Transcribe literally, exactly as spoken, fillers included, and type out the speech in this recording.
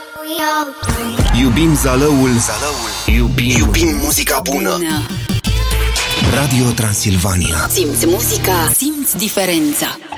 Iubim zalăul, zalăul. Iubim, iubim muzica bună. bună Radio Transilvania. Simți muzica, simți diferența.